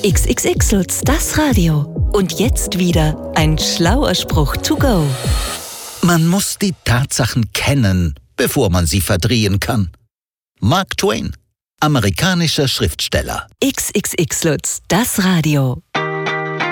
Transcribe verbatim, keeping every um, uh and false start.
XXX-Lutz, das Radio. Und jetzt wieder ein schlauer Spruch to go. Man muss die Tatsachen kennen, bevor man sie verdrehen kann. Mark Twain, amerikanischer Schriftsteller. XXX-Lutz, das Radio.